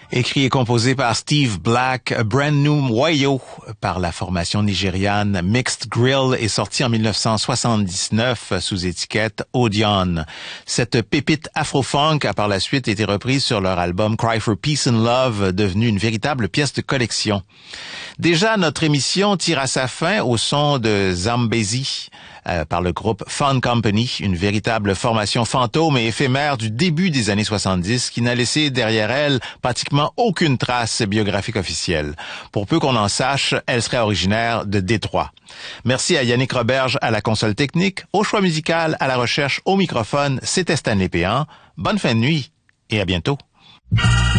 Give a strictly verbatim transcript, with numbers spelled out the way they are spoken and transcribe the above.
Écrit et composé par Steve Black, Brand New Wayo par la formation nigériane Mixed Grill est sorti en dix-neuf cent soixante-dix-neuf sous étiquette Odeon. Cette pépite afro-funk a par la suite été reprise sur leur album Cry for Peace and Love, devenu une véritable pièce de collection. Déjà, notre émission tire à sa fin au son de Zambezi euh, par le groupe Fun Company, une véritable formation fantôme et éphémère du début des années soixante-dix qui n'a laissé derrière elle pratiquement aucune trace biographique officielle. Pour peu qu'on en sache, elle serait originaire de Détroit. Merci à Yannick Roberge à la console technique, au choix musical, à la recherche, au microphone. C'était Stanley Péan. Bonne fin de nuit et à bientôt.